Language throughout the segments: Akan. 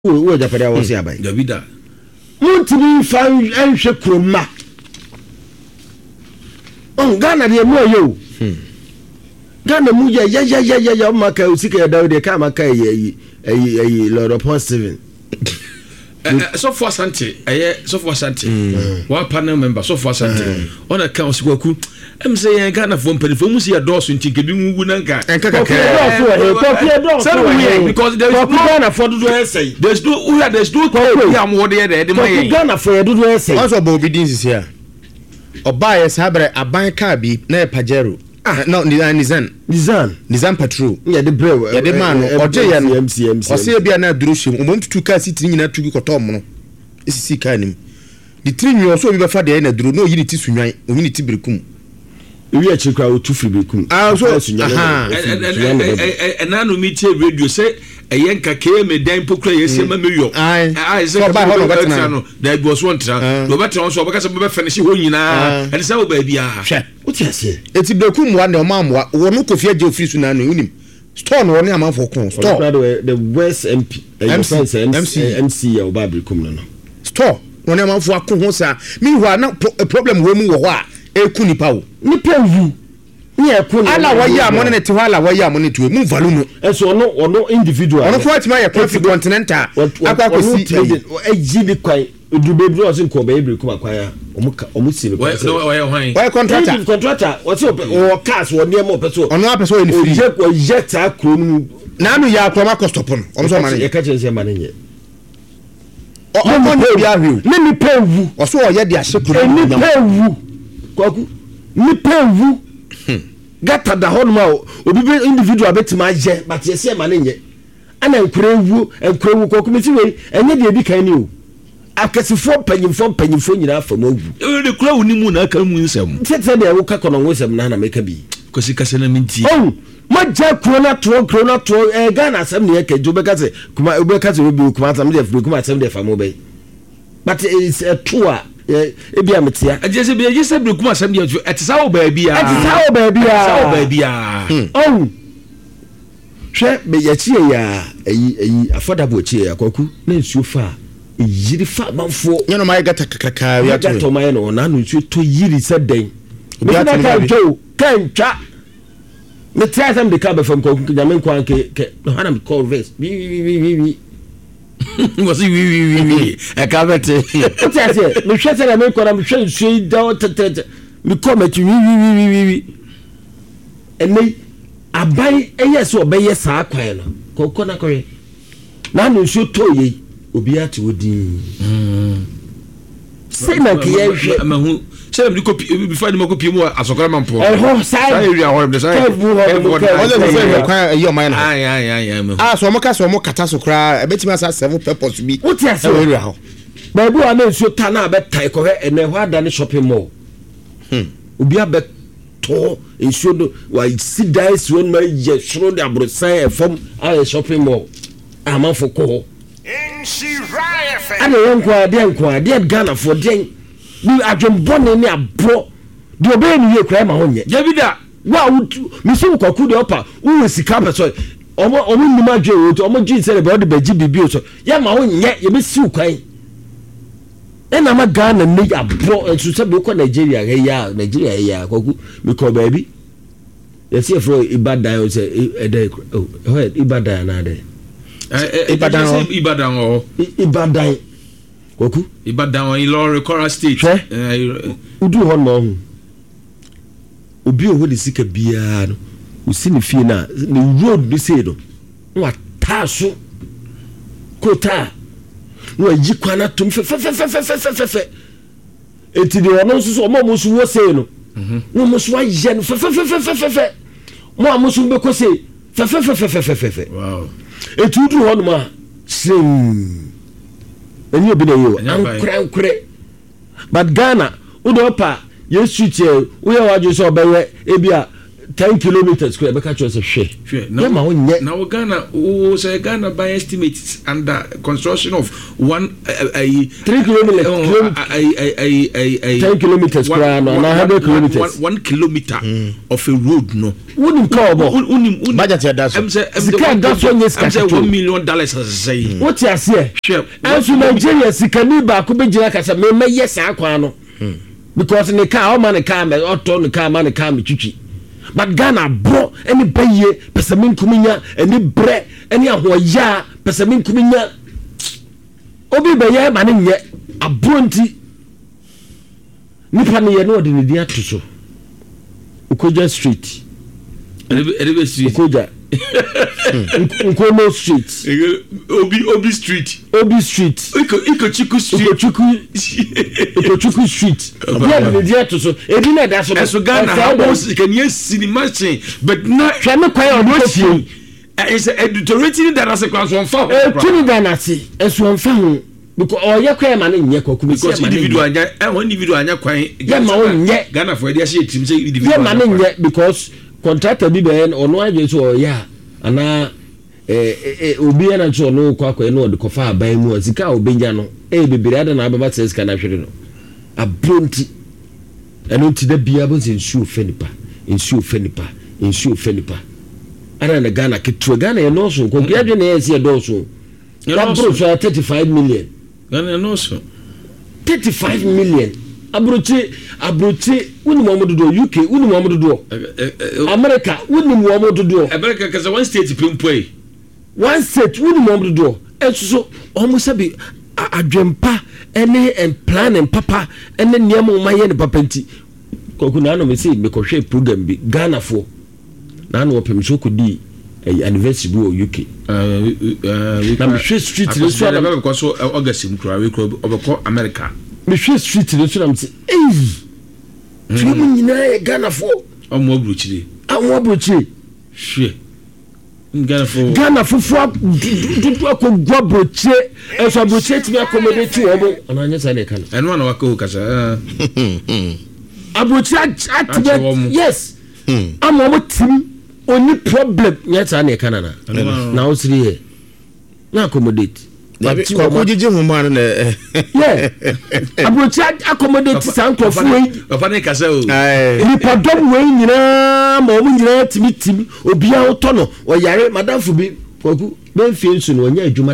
wo japade wo se abai Davida muntimi fa enhwe kroma on Ghana de mo yo Ghana mu ya maka usika ya Daudi ka maka yi Lord upon 7 so for Asante so for Asante one panel member so for Asante on account sikwaku em say yan Ghana for mpelifo mu si ya doso nti kebi ngu nanka because there is no Ghana for do essay there's no am what there the my Ghana for do essay also obedience here oba yes habre aban ka bi na pajero no Nizan patrol yeah the brew yeah the man oje ya no o se bia na durushim o montutu ka sitiri nyina tugi kotom no esisi ka nim the three you also be fa de na duru no yini ti sunwan o yini ti berekum ewi achikwa o tu firi berekum so na no mi tie radio say eyenka keme dan pokura yesi ma meyo say ba ho no da bi so ntra no betra so obaka se be finish ho nyina and say o ba bia hwe uti ase eti berekum wa na ma amwa wo no kofi aje ofiri su na no unim store no ne amanfo kon store the West MC ya oba berekum no store wo ne amanfo akon ho sa mi ho na problem wo mu wo ho a eku nipa wo nipa wu ni ekun ala waya amone ne te ala waya amone to mu valu no eso ono individual ono for atima ya continental akwa kosi ejibi kwan edubebru osin ko be ebrekum akwaya omu si why contractor what's o cars wo ne mo peso ono apeso ni free o jeta krom na anu ya akwa ma stop no ono so mane e ka chense mane nye o mo ne bia hwe ni pewu o so o ye de ahye krom ni pewu kwaku ni pewu gata da hon ma obi be individual betima je but yes e mane nye ana enkurewu kwaku meti we enye de bi kan ni o akasifo panyimfo nyina afam awu de kura woni mu na aka mu nsam tete de wo ka kono nsam na meka bi kosi kase na minti maja krona to Ghana asem ne yake jo beka se kuma obeka se obi kuma asem de kuma asem de famo be but it's a tour ebi ametia ajese bi ajese bi kuma asem de etisa wo ba bia hwe be yachi ya ayi affordable chi ya kwaku na nsuo fa yiri fa manfo nyano mai gata kakaka ya to mai no na nsuo to yiri se den obi ata kantwa me try some the cab from Jamin Kwan ke Hanam call vest bi was we e ka bete what I say me hwese na me kora me hwe nsuo da tete me come to wi ene abai eye so obeye saa kwan no kokko na kore na nsuo to ye obi ati odin say na ke ye hwe mahu say me copy before me copy mu asokora mampo say area ho dem say yo man so mo ka so mo kata sokora ebetima sa 7 purpose bi what you say area ho babu ana nsuo ta na abetai ko he ene ho ada ne shopping mall obi abeto nsuo do wa sidai so ma ye soro de abrosan efom a shopping mall amanfo ko ana yenko ade Ghana for den ni adwombone ni abro de obey ni ye kra ma honye Davida wa misu kwaku de opa wo sika peso omo nima dwe wo omo dwe se be de baji bibi so ya ma honye ye be siu kwan ena ma Ghana ni abro enso se be ko Nigeria ya kwaku mi ko baby ye see for Ibadan o se Ibadan na de Ibadan kwaku Ibadan Ilori Kwara State udu hon mo obi o hodi sika bia no usini fie na road bi se do wa taso kota no ajikwana tum fe eti de ono so mo mo so wo se no no mo so aye no fe mo amoso be ko se fe wow eti udu hon ma sim eni obi na yo ankre but Ghana udo pa yesu tie we ya waju so obewe ebia 10 kilometers square be catch us hwe now now Ghana say Ghana by estimates under construction of 3 kilometers 10 kilometers square no 100 kilometers 1 kilometer of a road no unim ka obo budget ya daso sika daso nyes ka $1 million as say what you say enso Nigeria sika ni ba ko be gira ka say me yes akwa no because ne car man ne car me auto ne car man ne car me twitwi but Ghana bro any baye pesamin kuminya any bre any ahoya pesamin kuminya obi baye ma ne nye abronti nipa ne ye no de ne dia to so Ukoja street Erebe street Ukoja Nkomo street Obi street Ikochuku street Ikochuku street yeah the dia to so ebi na da so so Ghana house can you cinema chain but na hwe me kwai odofie is editorial that as a class one fa tuni Ghana si esu onfa ho because oye kwai ma ne nye kwaku because individual anya kwan yeah ma onye Ghana for dia share team say individual yeah ma ne nye because contractor bi be ono aje so ya ana obi na nso no kwakwa no de kofa aban mu azika obenya no bebere ada na ababa sesika na hwere no abronti eno ti da bia bo nsuo fenipa ana na Ghana ketwe Ghana no so ko giadwe na yesi do so that bro so 35 million Ghana no so 35 million abroche woni mo do UK woni mo do America woni mo do America cause one state pimpoi one state woni mo do enso almost be adwempa ene en plan en papa ene niam maye ne papa nti koku na no me say me ko hwe program bi Ghana fo na no opem so kodi anniversary bi o UK na me hwe street le so na because so August mkura we ko obeko America me hwe street le so na me say tumu nyina e Ghana fo omo abruchire hwe Ghana fo dudu akogwa broche eso broche ti accommodate omo ana anya sa ne kana eno na wako kasa abroche atibet yes am omo tim oni problem nya sa ne kana na o siri he na accommodate ko jije mu man na yeah abroche accommodate sanko fu we papa ne kasa o ni podom we nyina ma omo nyina tim obia oto no o yare madam fu bi koku ben fie nsu no onya adwuma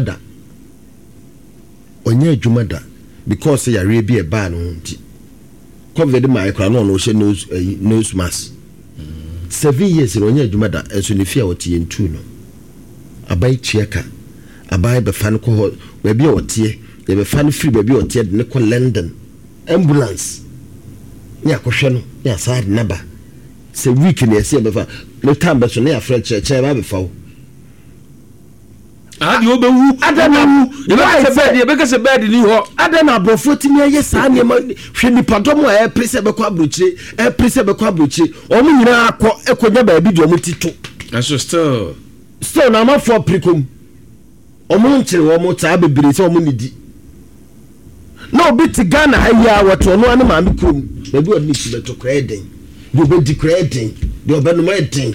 da because yare bi e ba no nti covid my kra no no she nose mask 7 years no onya adwuma da enso ne fie otie ntu no abai chieka abai be fan ko we bi otie ye be fan free be bi otie de ne ko London ambulance ni akohwe no ya sad naba se week ne se be fa no time be so ne ya French che ba be fa wo adi obewu adana ye be ka se bed ni ho adana abrofo ti ne ye sa ne ma hwe ni padom a prese be kwa abrochire omo nyina akọ ekonya ba bi de omo tito and so still na ma for prikom omo nchire omo ta bebere se omo nidi na obi ti Ghana haya wato no ane ma me krom na bi odni ti beto kreden de obedi kreden de obenu ma eden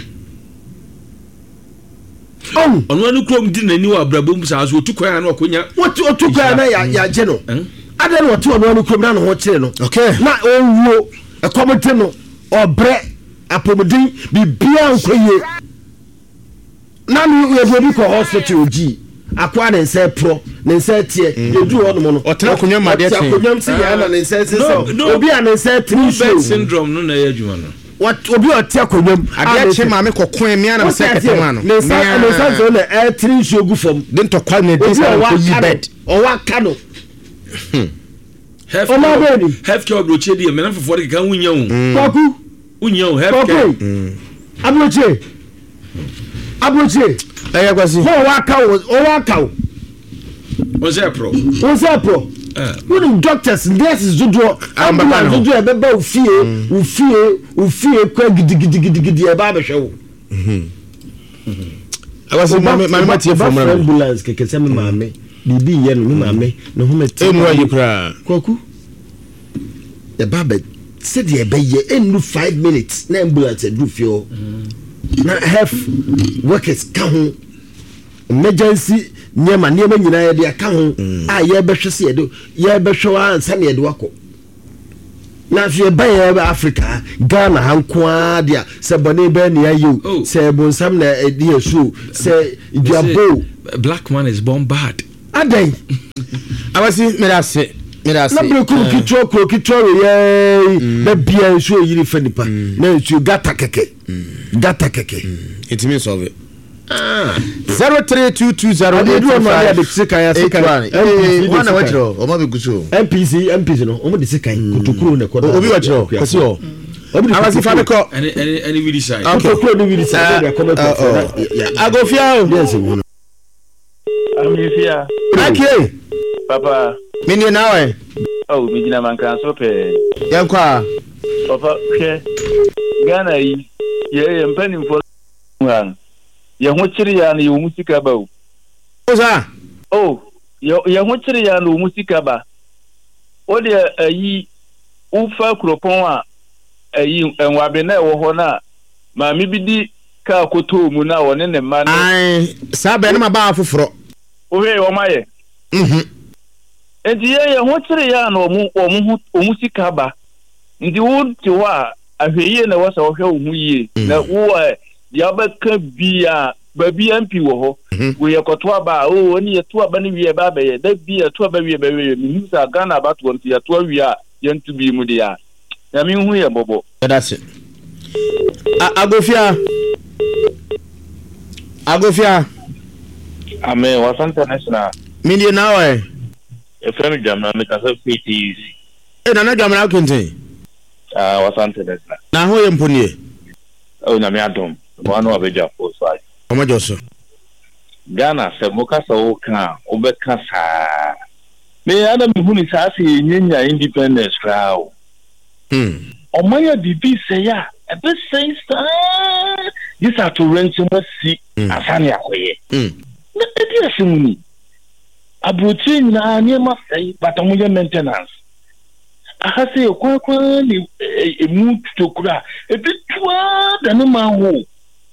ono anu krom di nani wa abrabom sa so otukwa na okonya otukwa na ya je no ade no otu ono anu krom na no ho kire no okay na owuo ekomete no obre apomodin bibia nkoye na no ye bi ko hospital oji akwa ne nse pro ne nse tie edu ho no no otena konwa made tie konwa msi ya na ne nse se obi a ne nse tri syndrome no na ya adwuma no what obi otia konwam ade che ma me kokon mi ana se ketema no ne nse so na tri show gu fom den to kwa ne dey say ko yi bed o wa kano have care broche di me na fofo de kan wunya wu kwaku wunya wu have care abroche aya kwasi ho wa ka o se pro when doctors nurses do ambulance do e be ba ufie kwa gidigidi e ba be hwe wo awasi mama tie from ambulance keke se me mame bibi ye no me mame no ho meti emu ayi kra kwaku e ba be said ye be ye enu 5 minutes na ambulance do fio na health workers ka ho emergency nyema nyina ye de aka ho a ye behwe se ye behwe ansa na ye de wako na fi ba ye Africa Ghana hankoa dia se bone be ne ayo se bonsam na edi esu se idiabo black man is born bad adai awasi merase na brekuru kitro ye na bia nso yiri fa nipa na nso gata keke it means of it 032208 MPC no omo de sekan kotokuro ne kodo obi wa chiro kwasi o awasi fa ko any we decide kotokuro ni we decide dey comment agofia o yes wo amifia okay papa mini nawe mi jina mankan so pe yankwa papa ke Ghana yi ye mpani fo han ye ho kiri ya na ye musika ba o oza ye ho kiri ya na musika ba o de ayi ufa kropon a ayi enwabe na wo ho na ma mi bidi ka koto mu na woni ne ma na ai sabe na ma ba afoforo o we o maye enti ye ho kiri ya na o musika ba ndi wo ti wa ahweye na wasa wo hwe wo yie na wo ya baka bia babi MP wo ho wo ye koto aba oni ye to aba ni wie ba be ye da bia to aba wie ba wie mi sa Ghana ba to nti ya to wie a ye ntu bi mu dia ya mi hu ye bobo that's it agofia amen wasanta national mini nawe efemi jamna me ka so fit na jamna kente wasanta national na ho ye mponie na me adom mo anu abeja for so omo joso Ghana se mo ka so kan obeka sa me adam hu ni sa se nyenya independence crowd omanya bibi se ya ebe say this are to rent mercy asani akoye na edi asimuni abrochi na anyema say but omoye maintenance ahase kwa ni emu tutokura ebi twa da no ma ho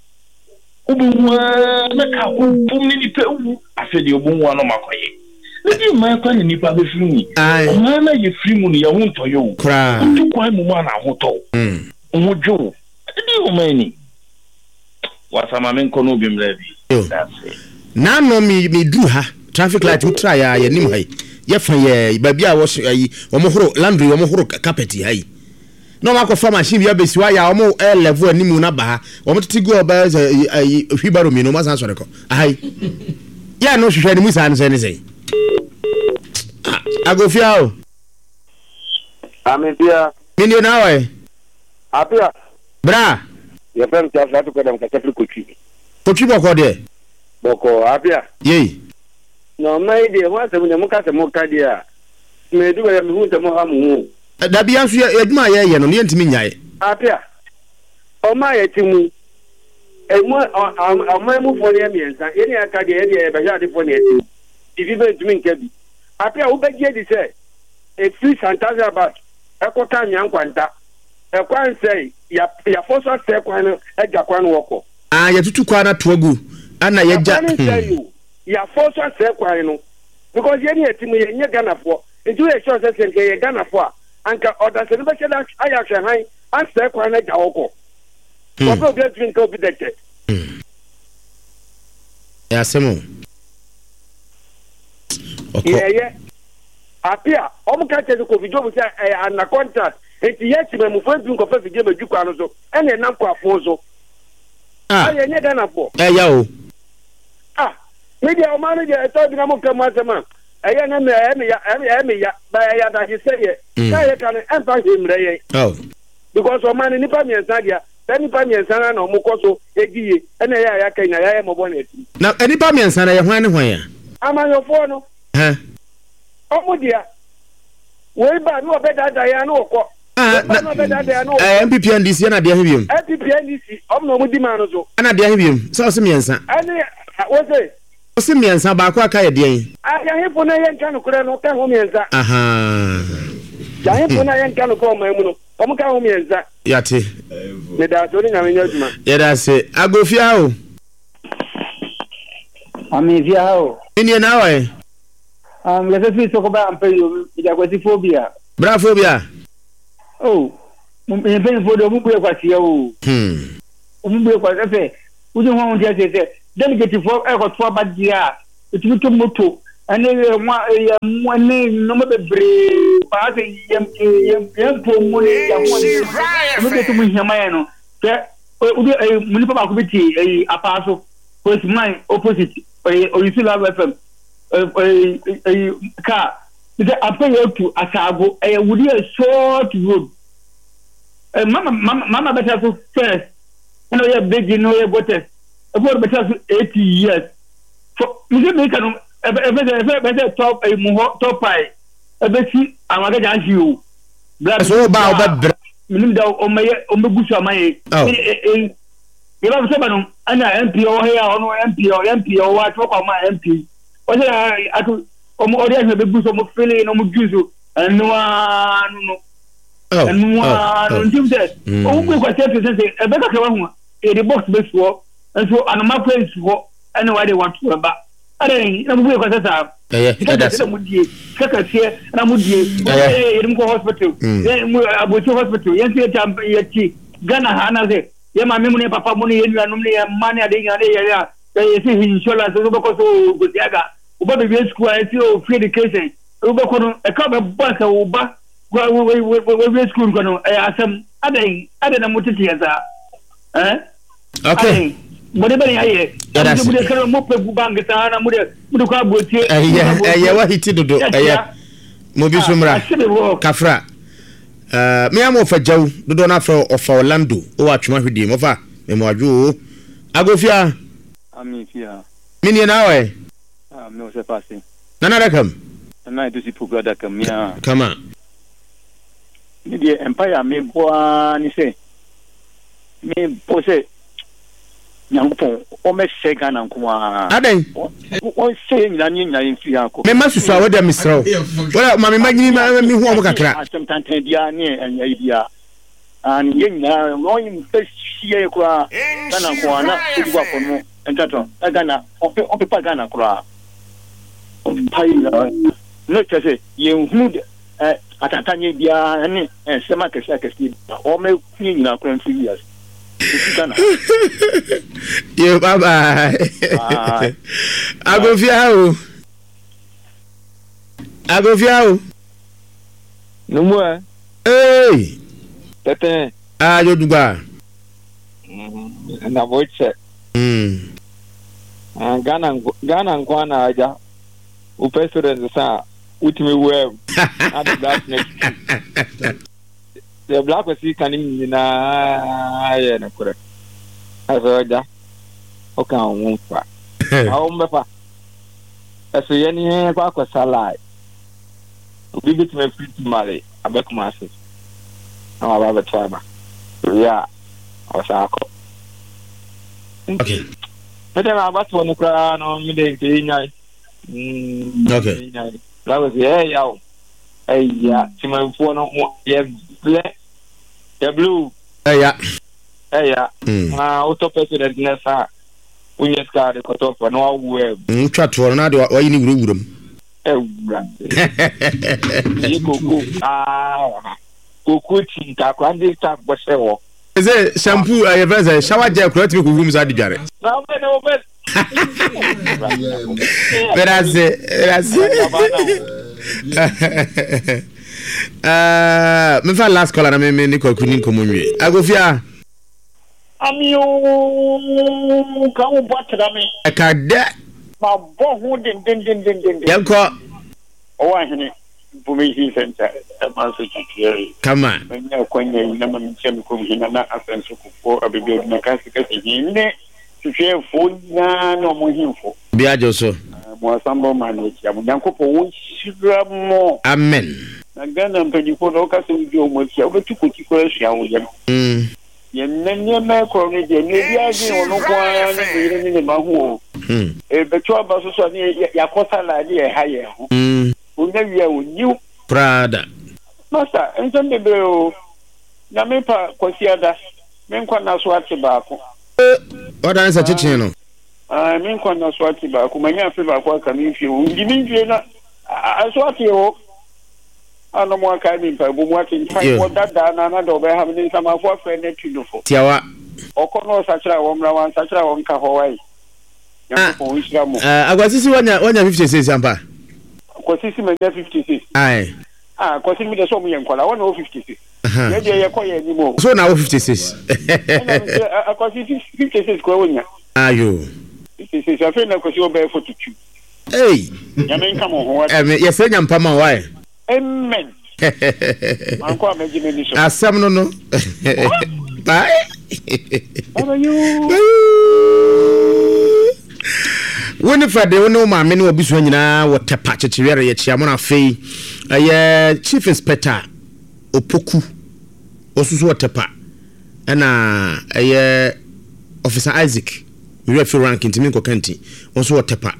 obunwa na ka ko bum ni pe wu afedi obunwa no makoye ebi ma kwa ni nipa be firi ni ma na ye firi mu ni ya hunto yo kra tu kwa mu ma na hoto ojo ebi o ma ni wasama men kono bi mrebi na no mi du ha traffic light utra ya nim hai ye fa ye ba bia wo ayi wo horo laundry wo horo carpet hai no ma ko fa machine bia besi wa ya wo level animu na ba wo titi go ba ayi hwibaro mi no ma san so reko hai ya no hwehwe ni mu san se ni sei agofia o amepia mini nawe apia bra ye fem cha fatu kwa mka chafri kochi boko de boko apia yei no mai de wa se mu ka se mu ka dia me du ya mi hu te mo ha mu da bia nso adwuma ye no ne ntimi nyae apia o ma ye timu e mo o ma mu fo ne miensa ye ne aka de ye de be ja de fo ne timu ifi be ntimi nka bi apia wo be je di se e free santaza ba ekota nyankwanta ekwan sei ya fosa se kwan no eja kwan woko ya tutu kwa na toagu ana ya ja ya fosa se kwan no because ye ne timu ye nye Ghana fo nti we sure say nke ye Ghana fo anka order se be cheda aya hwe han an se kwan na ja woko so be obi drink obi dete ya semo ye apia omuka cheze ko video bu say ana contract enti yeti me mu fo ko fa video beju kwa no so ene na kwa fo so aye nye Ghana fo ya o media o manu je to bi na mo kam asema eye na me ya ba ya da je seye ka ye kan empa himre ye because o manu nipa miensa dia nipa miensa na mo koso egiye ene ya kan ya mo bo na eti na nipa miensa na ye hwan ne hwan ya amanyofo no omudia we ba no be dada ya no ko no be dada ya no MPP NDC na de ahibiem MPP NDC omno mudi ma no so ana de ahibiem so so miensa ani wo say o se miensa ba ko aka ye de yin ya hifo na ye nka no kure no ka ho miensa aha ya hifo na ye nka no ko ma mu no Omo ka ho mienza. Yate. Ne da so ni nyame nyaduma. Yeda se agofia o. Amevia o. Ini na wa. Lese fi so ko ba ampe yo ida kwati phobia. Bra phobia. Oh. Mo pe phobia mo bu kwati o. Mo bu kwati se. Uju ho on dia se delegate for e ko to ba dia. Etu to moto. Ane mo ne no me bebre. Ba se yem po mo ne ya mo. Mo ke to mo hiama no. Ke udu mo ni pa ba ko beti apaso. First mine opposite or you see love FM car the appeal to Asago would be a short road mama better to first and we are big better about better 80 years so you make a better top top pie a bit I'm going to ask you so about you know someone ana MP o here ono MP o wa to kwa ma MP o se atu o mo ori ase be bu so mo fele no mo juice anu anu no ndim de o bu kwa se se e be ka wa hu e the box be so and so anoma place ho ana wa de want to ba are na mo bu kwa se sa that's mo die kaka tie na mo die e rim ko hospital e mo abochi hospital yen se tam yati Ghana hana ze ye ma me mun papa mun ye nuanum ne mani ade ngane ye ya ye si insurance so beko so gosiaga u ba be school I see o free education u beko no e ka be bank u ba we school ko no e asem ade na mutiti ya za okay mo de bari aye mo de karo mo pe bu bank ta na mo de ko abotie ye wa hiti dodo mo bi sumra kafra me am of a jaw do na for of Orlando o atwuma hwedi mo fa me mo adwo agofia amifia mini na we me o se passe nana rakam na do si prograda kamia kama ni die empire me boa ni se me pose nyampon o me se Ghana nkoa aden o se nyina ni nyina mfi akọ me masusu a wada misraw wala ma me magini ma mi hu o kakra asem tantan dia ni enya dia an yenya no yim pesie kwa Ghana nkoa na odi kwa kono entato Ghana o pe pa Ghana kra o pai no tese yenhu atatanye dia ni sema kesi o me nyina kra mfi years yo bye bye agofia o no mo hey tete yo duba na voice Ghana nkwana aja o president sa ultimate web at the black next the black was can na ya na kure aso ja o kan won fa a me fa aso ye ni kwa salai o bi bit me fit male abekuma ase ama ba betaba ya o sa ko okay pete ma ba to no kra no mi de ke nyai okay that was ya timamfo no ye blue yeah auto president nessa unye ska de kotofa no awu twato na de wayi ni wurawuram koko ti ta kwande ta bosewo eze shampoo ayeveza shower gel kura timi ko wum za didware na me no be Grazie. Me fa last call na me ni ko kuni ko monwe. Agofia. Amiyo ka o botra me. E ka de. Ma bo hu den. Yanko. O wa hene. Bumi hi center. E ma so tikiri. Come on. Me kwanya na ma nchem ko hina na asenso ko abebe na kasika hine. Tufe fonya no mo hinfo. Bia joso. Mo sambo manage am Nyankopɔ wo shira mo. Amen. Na Ghana mpanyifo no ka so bi o mo tia o betu koti ko ahia wo yam. Yem nanye ma ko ne de ne bia gi ono kwa ne ne ma ho. E betu aba so ne yakosa la de e ha ye ho. O ne wi a o niu. Prada. Masa enso ne be o na me pa kwasiada me nkwa na so ate baako odan sa chichi no me nkwa na so ate baako manya afi baako aka me fie o ndi me fie na so ate o ano mo aka ni pa bu mo ate ntai wo dada na do be ha me samafo afre na tudufo tiawa okono sachira wo mra wan sachira wo nka ho wai agwasisi wanya 56 ampa kwasisi menya 56 ai kwasisi mi de so mu yenkola wona 56 ye de ye koye ni mo so na 56 kwasisi 56 ko wonya ayo 56 afi na kwasisi obe 42 hey ya men kamo ho wa ye senya mpa ma why amen anko ameji me ni so asam no bye Winifred de wono ma me ne obi so nyina wo tepa chechewere ye chia mo na fei chief inspector opoku osusu wo tepa na officer Isaac we refer rank intimi ko kanti osusu wo tepa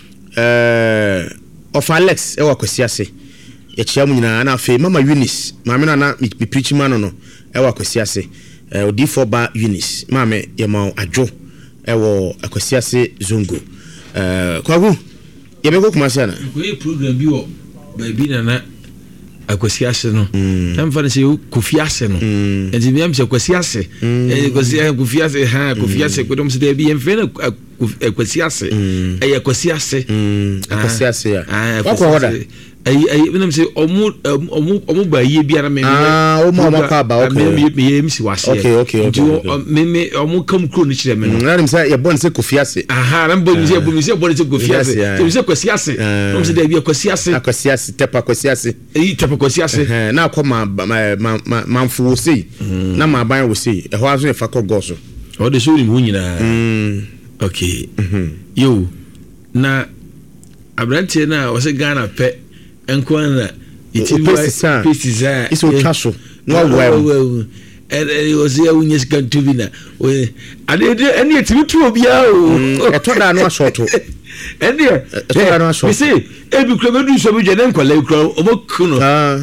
of Alex wa kwasiase ye chia mo nyina na fei mama Eunice ma me na me preach man no wa kwasiase odi4 ba Eunice ma me ye ma adwo ewo akwasiase zongo kwagu yebeko kumasa na ko e program bi wo baby na akwasiase no tamfa na se kofiase no enti biam se akwasiase kofiase ha kofiase ko dom se de bi emfe na akwasiase akwasiase ya kwa hoda minam se omu ba ye biara me omu ka ba me msi wase okay me omu kam kro ni kire me no na nimsa ye bon se kofiase na bon se bon se kofiase te se kwasiase no se de bi kwasiase tepa kwasiase tepa kwasiase na akoma manfu wo sei na ma ban wo sei e ho aso e fa ko goso o de so ni mu nyina okay yo na abrante na wose Ghana pe enko na pestisa iso kaso no wa was here unyes kantubina ade etimi tu obia o etoda no asoto ende etoda no asoto we say ebi krobedu so bi jene nkola ikro omokuno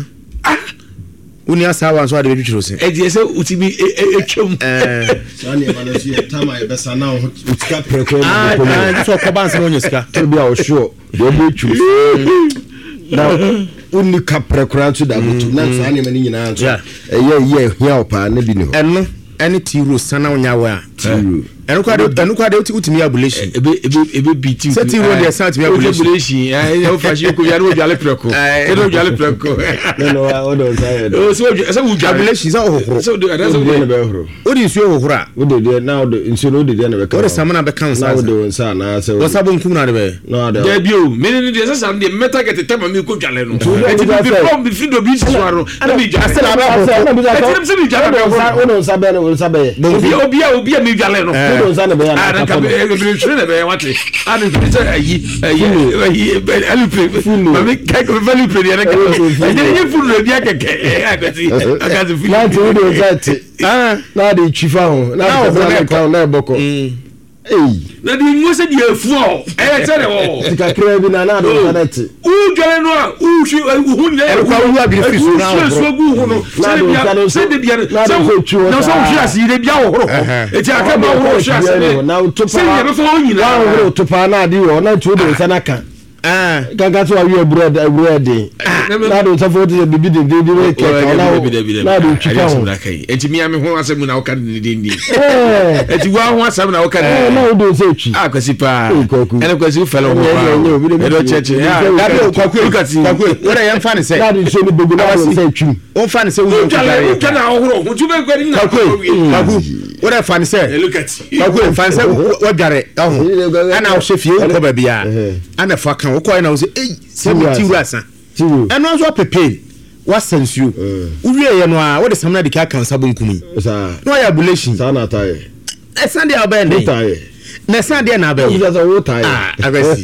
uni asawa so ade betwiro se edi se utimi etwem sani e mano si tama e besa na utika preko so ko ban se no nyeska bia o sure do betwu na uni ka preko to da mutu na sani mani nyina anso ye hia opa na bi ni ho eno any tiro sana onyawa tiro enu kwa de utimi abulation ebe biti se tiro de sant mi abulation o fashi ko ya no jale preko no jale preko no o do say o so abulation za ohoro so do ada so be ohoro o di nsu ohoro o de na o de nsu no de na be ka o de samana be kan sa o de nsa na se o sabo nkum na de be no ada de bio me ni de sa de meta get tema mi ko jale no e ti bi pom bi fido bi suaro na mi jale asela ba e ti mi jale o no sa be no sa be obia mi jale no o sa ne be na ka be ne be wate ani bi se ayi alipe mami ka ko vali pe ya ka ye funu bi akeke akati akati funu na ti o do zati na de chifa ho na ko na boko na di nwo se di efuo tere wo tika kire bi na do sanati u jale no a u shi hu ne kwa hu abi fi so na so gu hu no se de bia na so shi asi de bia wo horo eti aka ba wo shi asi na utopa se ye be fo nyina na wo utopa na di wo na tu do sanaka gaga so awie bread na do so for the bibi de we ke na do chipa ho enti mi ame ho asem na wo kan ni din enti wa ho asem na wo kan na do so chi kwasi pa ene kwasi fela ho pa e do cheche da do kwakwe wora yan fa ne se na do so ni bogu na so chi o fa ne se wo jare kana ohoro ho tu be gwani na kwakwe wora fa ne se kwakwe fa ne se wo jare ana o chefie ko ba bia ana fa kan wo ko na wo se se mi ti wasa eno aso pepe wasansuo uwie ye no a wo de samna de ka kan sabon kumi no ya abulation sana tae esande abende tae na esande na abende uza wo tae agasi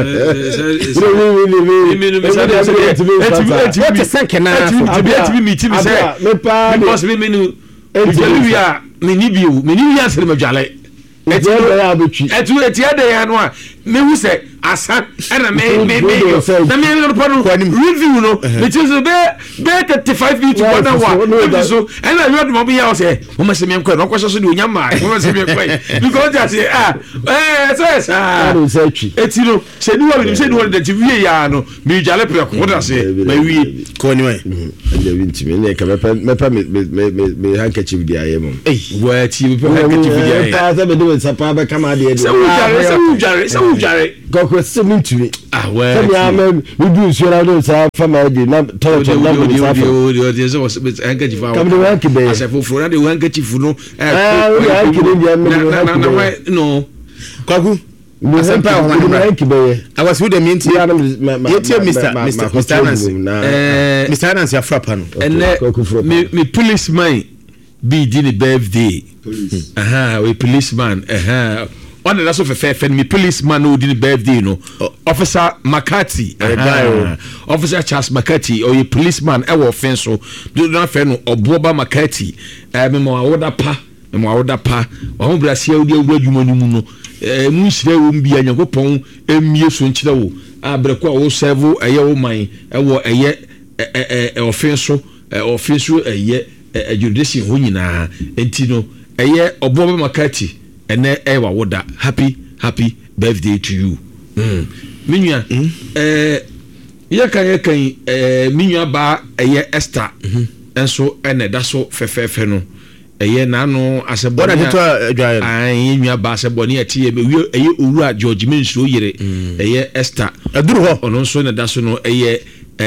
what is sanke na eti mi se me pa boss me nu ejeliwia me ni biu me ni ya se me jale eti ade ya no a me hu se asa ana me na me no pano review no it is be 35 minutes 1 hour so ana you do mo ya o say mo ma se me nkwa no kwasho so de onyama mo ma se me nkwa because just say eti no se ni wa de tv ya no me jale pe ko da se ma wi ko ni mai ande winti me ka me handkerchief dia ye mo wa ti me handkerchief dia ye pa se me do sapa ba kama de se u jare go se mintui wa se ya me do so la do sa fa ma de na toilet na mo sa fa de so handkerchief kam de handkerchief ase foforo na de handkerchief no no kwagu asempa ho I was with the minti Mr. Nancy Afrapa no me policeman be the birthday we policeman on the last of a me policeman who did birthday no Officer McCarthy Officer Charles McCarthy or a policeman e wo fence so do not fe no Oboba McCarthy me mo awoda pa o bra sia odi awura mu no mu sire wo mbia Nyankopɔn emie so nkyere wo abreko a wo serve eye wo man e wo eye offense eye jurisdiction ho nyina enti no eye Oboba McCarthy ene ewa woda happy birthday to you minua yakan minua ba eye Esther enso ene da so fefefe no eye nano asebona nua ba asebona etie be eye owura George Mensuro yire eye Esther aduru ho ono so ne da so no eye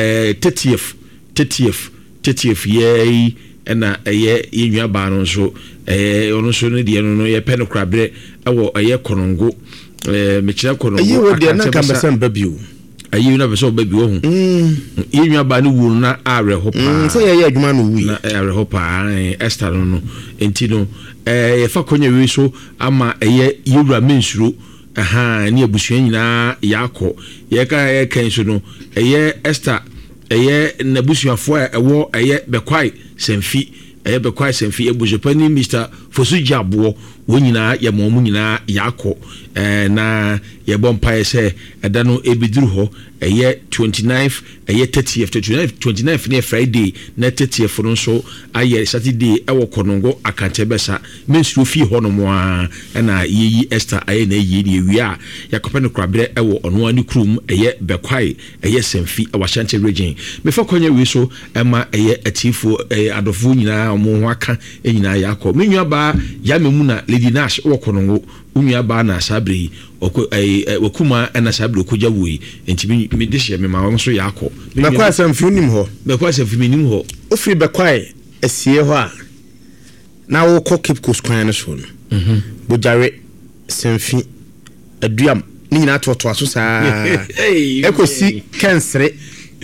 30th ye ena eye nua ba no so ono so ne de no ye pe no krabre ewo eye konongo me kire konongo eye wo de na kambasam babio ayi na beso baby wo hu yenwa ba ne wu na are ho pa so ye adwuma no wi na are ho pa Esther no enti no ye fa konya wi so ama eye Yewura Mensuro ne abusua nyina yakọ ye kan so no eye Esther eye nabusuafo ewo eye bekwai semfi eye bekwai semfi ebujepani Mr. Fosuji Abo wonyina ye momu nyina yakọ na ye bompa se eda no ebiduru ho eye 29th eye 30th 29th ne Friday na 30th no so aye Saturday ewo konongo akantebesa Mensuro fi ho no mo na yeyi Esther aye na yeyi ne ewia yakopene krabre ewo ono ani krum eye bekwai eye semfi awashante region mefa konya wi so ema eye atifo adofo nyina omo ho aka nyina yakọ menua ba ya memu na Lady Nash wo konongo unua ba na sabre okuma na sabre okogya woi enti me dehye me ma won so yakọ bekwa samfi unim ho bekwa samfi minim ho ofri bekwa esie ho a na wo kọ Cape Coast kwan no so no bojare samfi aduam ni nyina toto aso saa ekosi kensere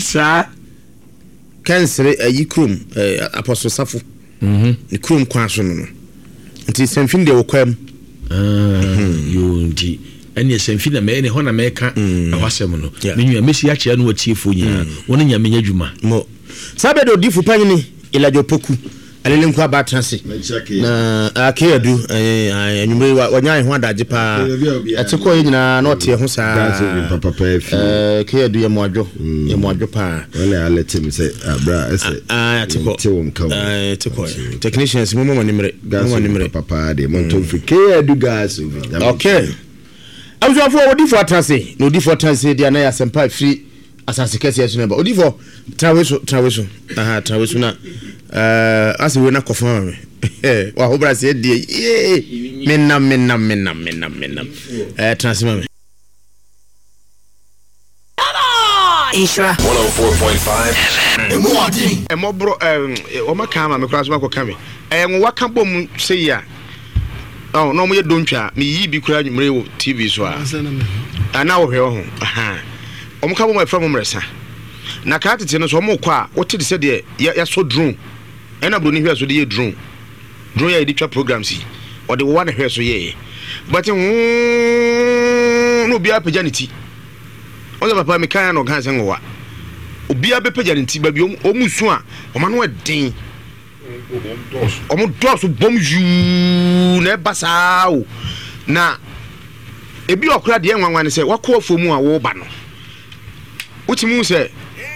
ayi krum Apostle Safo ni krum kwan so no nti samfi de wo kwam yo ndi ene samfi na me ne ho na me ka awasem no menua mesi akia no watiefo nyina wona nya menya dwuma mo sabedo difu panyini ilajo poku alele nkwa ba transe na akedu anyumre wanya ho adaje pa atiko nyina na ote ho saa kedu ye moadwo pa wala aletim se abra ese atiko tewon kawo atiko technicians mo nimre papa de monton fi kedu gas okay awjo fo wodi fo transe no di fo transe dia na ya sempa free asase kese yesu neba odi fo traweso na ase we na kofama me wa hobra se die menam transfer me Isra 104.5 emobro o makama me kura so makoka me nwa ka bom sei ya no mo ye dontwa me yi bi kura nwumre wo TV so ana wo hwe ho omka bom afra mo mresa na ka tete no so mo kwa wote de se de ya so drone ena bro ni hwe so de ye drone ya editwa programs yi o de wo na hwe so ye but no bia pajanity oza papa me kan no gan se nwa obia be pajanity ba bi o musu a o ma no den o mo dos bom ju na basao na ebi okra de nwanwan ne se wakọ fomu a wo ba no utimi hu se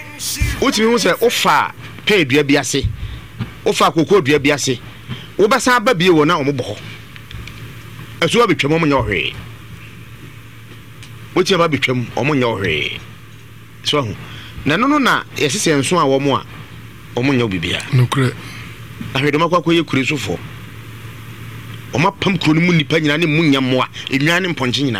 ofa pe dua bi ase ofa kokọ dua bi ase wo besa ba bie wo na ombo aso ba betwam omo nya ohwe wo ti ba betwam omo nya ohwe so hu na no na yesese nso a wo mo a omo nya obibia no kure ahwedo makwa ye kure sofo oma pam kuro mu nipa nyina ne munya moa enwa ne mponche nyina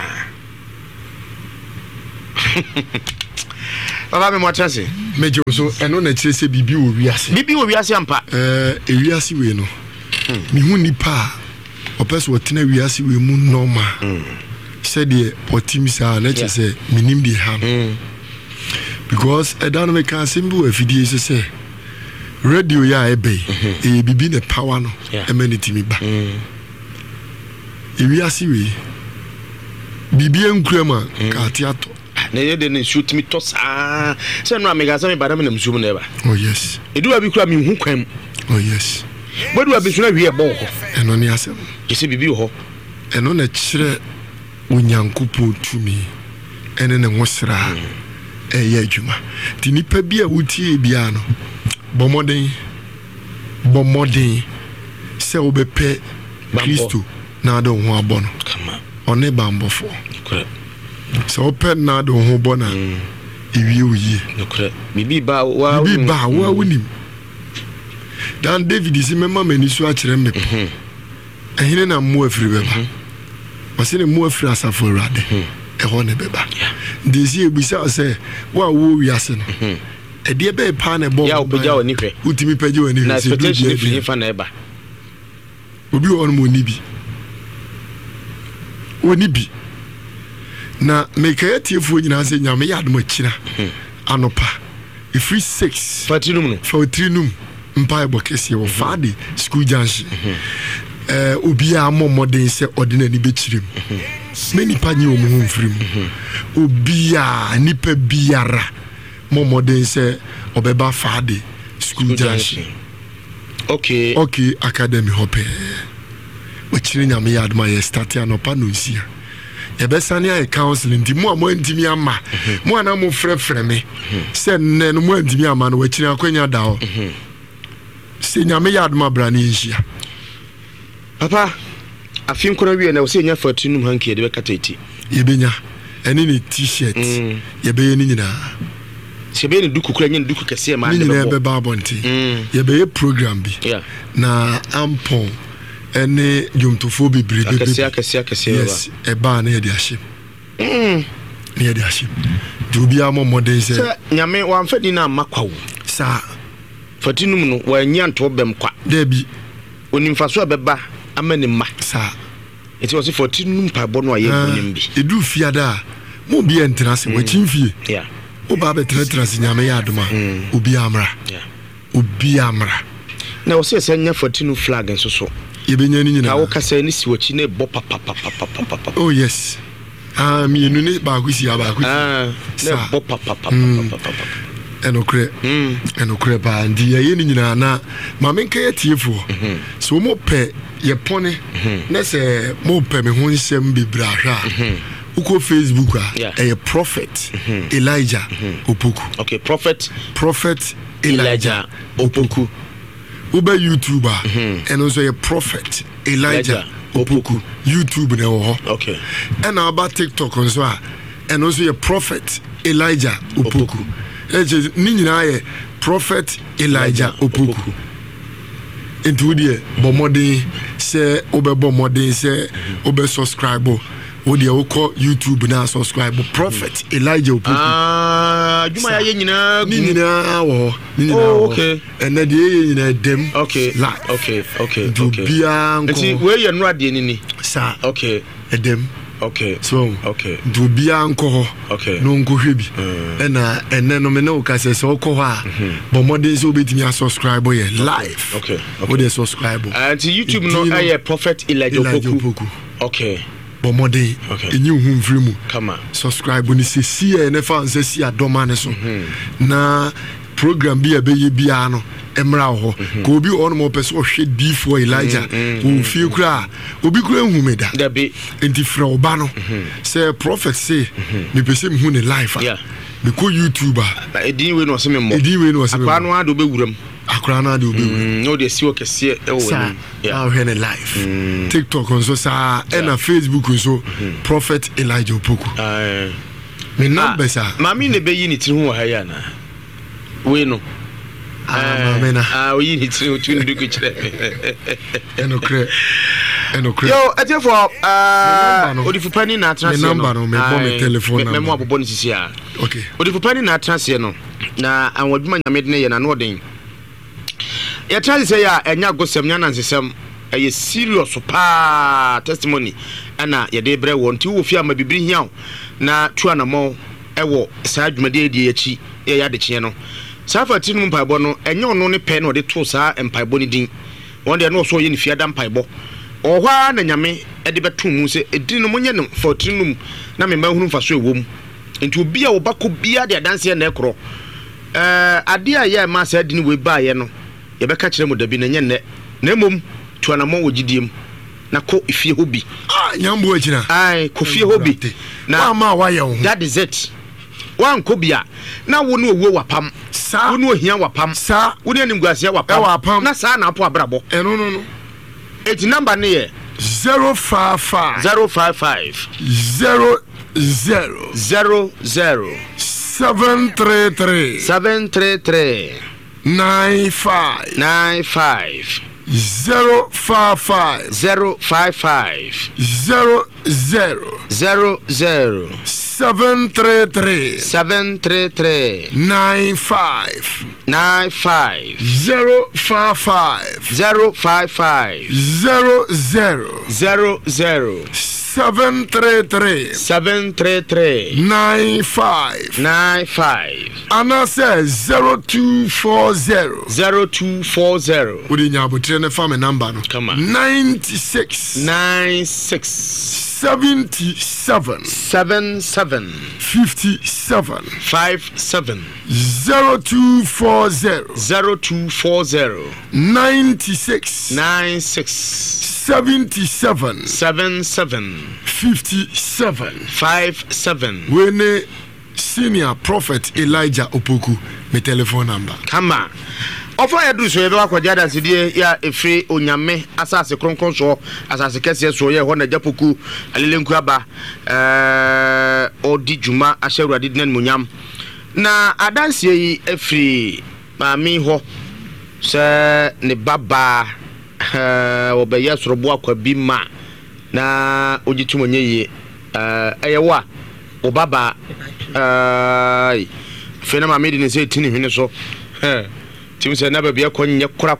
baba me motrase mejo so eno na kire se bibi wo wiase ampa wiase we no mi hu nipa opes wo tena wiase we mu normal said the otimisa na che se minim di ham because I don't make a symbol if it is say radio ya ebe e bibi ne power no emanity mi ba ewi asiwe bibi enkrema ka tiato na ye de shoot me to sa se no amega sa me badam na msum na eba oh yes edu abi kura mi hu kwam oh yes bodu abi suna wi e bo ho eno ne asem ese bibi ho eno na kire onyankopo tumi ene ne nwosra eye adwuma ti nipa bi a wutie bia no bomodin se obepe Kristo na do ho abono kama one bambofo correct so open na do ho bona ewie oyi correct bibi ba wa wunim dan David isi mema mani so a kire me ehine na mo afiri beba wasene mo afiri asafo rade ho ne beba desi ebisa se wa wo wiase no ede be pa na bo ya obeja oni hwe utimi peje oni hwe na expectation ifiri fa na eba obi on mo ni bi na meka atiefo nyina se nyame yadom akira anopa ifri 6 fatrinum mpa ebokese wo fade school junction obi a momoden se ordinary be chirem many pani o mu mfrim obi a nipa biara momoden se obeba fade school junction okay academy hope wachiri nyame yadma ye start anopa no nsia ebesane ay counseling di mo antimi ama mo ana mo frefre me se nne no mo antimi ama no wachiri akwanya da ho se nyame yadma brani nsia papa afin kora wie na wo se nya fatunum hanke de bekatati yebenya ene ni t-shirt yebeye ni nyina sebe ni duku kura nya duku kese ma de be ba bonti yebeye program bi na ampon ene jomtofo bibrebe akase yes eba na yede ahye ne yede ahye dubia mo modern se nyame wamfadi na makwawo sa fatunum no wanya nto bem kwa debi onimfaso abeba amani ma sa eti wose fatunum pa bo no aye bonim bi edu fiada mo bi entra se wachimfie o ba betra se nyame ya adoma obi amra na wose se nya fatunu flag nso so yebenya ni nyina awo kasa ni si wachi ne bo papa oh yes mi enu ne ba kwisi aba kwisi ne bo papa enokre ba ndi ye ni nyina na ma menka ye tiefo so mo pe ye pone na se mo pe me ho nsem bibra hwa uko Facebook a prophet Elijah Opoku okay prophet Elijah Opoku uba YouTuber and also a prophet Elijah Opoku YouTube na wo okay and about TikTok on so and also a prophet Elijah Opoku ni nyina ye prophet Elijah Opoku into the bomodin say obebomodin say obe subscribe wo de wo ko YouTube na subscribe prophet Elijah Opoku aduma ya nyina ni nyina wo okay and de ye nyina dem okay bia nko nti we ye no ade ni sa okay edem okay so okay do bia nko okay no nko hwebi na enne no me no ka se so ko ha bo modern so betimi subscribe ye live okay wo de subscribe and YouTube no aye prophet Elijah Opoku okay bomode enyi hu mfrimu kama subscribe ni se ne fa nse si adoma ne so na program bi abeye bia no emra ho ko obi on mo person hwe D4 Elijah wo fie kura obi kura humeda enti fra oba no say prophet say me pese me hu ne life me ko YouTuber edin we no se me mo akwa no ado be wuram akra na ado be wuram no de si o kese e wo ni how he ne life TikTok on so sa na Facebook so prophet Elijah Opoku me number sa mami ne be yi ni tiri hu ha ya na we no oyi ni tiri o tun du ko kire enokre yo atefo odifupani na atranse no number no me bo me telephone me mo abobo ni sisi a okay odifupani na atranse no na anwaduma nyame de ne ye na no den ya transe ya enya gosem nya nansesem eye serious pa testimony ana ye de bre wonti wo fi ama bibiri hiaw na tuanamo ewo saa adwumade de yachi ye ya de kye no safa tinu mpaibo no enye ono ne pe na de to saa mpaibo ni din won de no so ye ni fiada mpaibo ohwa na nyame de beto mu se edin no monye no for trinum na me mahunu faso ewom enti obi a wo bako bia de adanse na ekro ade a ye ma sa edin we ba ye no ye beka kire mu dabi na nye ne na mom tuanamo wogidiem na ko ifie hobi nyambo agina ai ko fie hobi na ma wa ye ho that is it wan ko bia na wo no owo wapam sa wo no ohia wapam sa wo ne animguase wapam na sa na apo abrabo no eti number ne ye 055 055 00 733 95 055 00 733 95 055 00 733 95 Anna says 0240 Udi nyabotre ne fame number no come on 96 77 57 57 0240 96 77 57 Wene senior prophet Elijah Opoku me telephone number come on ofo ya du so ye be akwaja da sidie ya efre onyame asase kronkron so asase kese so ye ho na japoku alelenku aba odi juma ahewrade dinan munyam na adanse yi efri mami ho se ne baba obeya sorobo akwa bi ma na ogitumonye yi eyewa obaba fena mami de ne se tini hwene so tim se na ba bia konye kura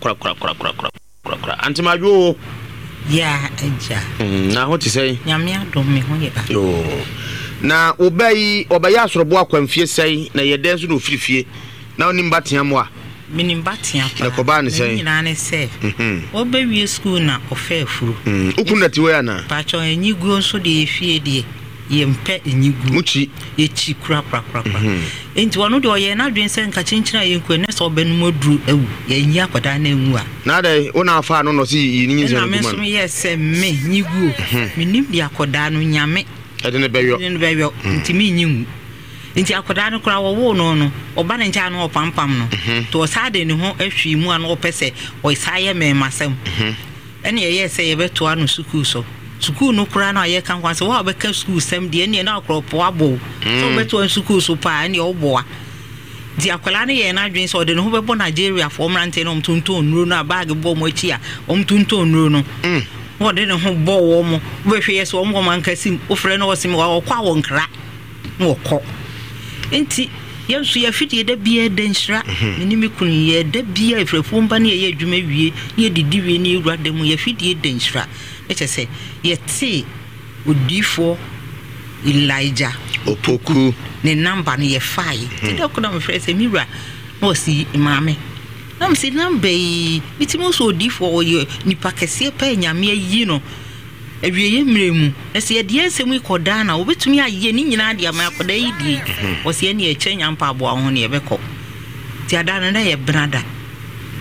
antimajo ya eja na ho ti sei nyame adom me ho ye ba yo na obeya sorobo akwa mfie sei na yeden so no firifie na onim bateamo a minim batia pa na koba ne sei nyina ne se obewie school na ofefuru ukuna tiwe ana pacho enyiguo so de efie de yempe enyigu muchi yechi kura enti wono de oye na dwen se nka chinchina yenku ne so benumoduru ewu yenyi akwada na enwu a na de wona afa no no si yinyi nze no kuma na me yes me nyiguo minim de akwada no nyame ede ne beyo enti mi nyimu nti akwada no kura wo no oba ne ncha no opampam no to sade ne ho ahwi mu an opese o isaye me masem ene ye se ye beto anu sukuu so sukuu no kura na ye kan kwanse wa beka sukuu sem de ene na akropo abo so beto an sukuu so pa ene oboa di akwala ne ye na dwen so de no ho bebo Nigeria for mrante no mtunto onuro no bag bo mo achi a omtunto onuro no wo de ne ho bo wo mo wo hwe ye so mo man kasim ofre no wosim wa kwa wo nkra wo ko enti yensu ya fiti da biye denshra minimi kun ye da biye frefo mba ne ye adwuma wie ne didi wie ne urade mu ya fiti denshra etese ye ti odifo Elijah Opoku ne number ne ye fai ti da ko na me frese miwra no si imame na me si number yi mitimo so odifo ye nipa kese pa nyame yi no ewieye mremu ese ye de ensemu ikoda na obetumi aye ni nyina de ama akoda yi die o se ne ye kyenya mpa abo ho ne ye beko ti adana na ye brada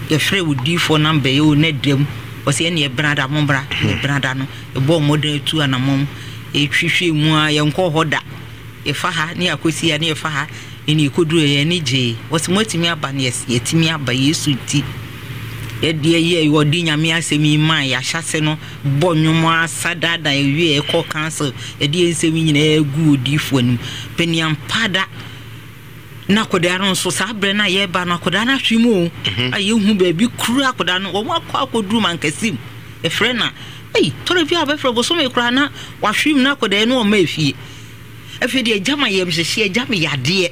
ye frɛ wodi for number ye o ne dem o se ne brada mombra ne brada no e bo modern tu anamom e twihwe mu a ye nko hoda e fa ha ne akosi ya ne fa ha eni koduru ye ne je o se motimi aba ne ye timi aba Yesu ti ye de ye yodi nyame asemi man ya hyase no bonwom asada da ewie e ko cancel ye de ensemi nyina egu odi fo anim peniam pada na koda no so sabre na ye ba na koda na hwimu aye hu ba bi kru akoda no wo akwaduru man kasim e frɛ na tore bi abefro bo so me kra na wa hwim na koda no o ma efie afidi jama ye mhyehyɛ jama yade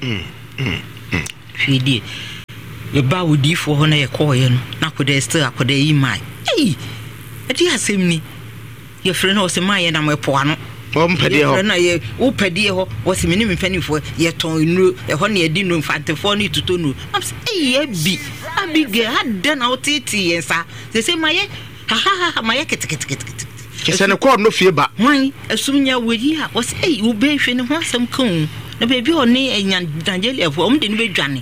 fidi ye ba wodi fo ho na ye kɔ ye no na koda still akoda yi mai ati asem ni ye frɛ na o se mai na mo po ano Ompedi ho na ye opedi ho wose me ni mfanifo ye ton inu e ho na ye di no mfantefo ni tutonu am say bi abige hadda na otiti yensa se maye ha maye ketekete kese ne ko no fie ba wan asumnya wodi ha wose wo be hwe ne ho asem kan na bebi oni enyan dangeli afo om de ni bedwane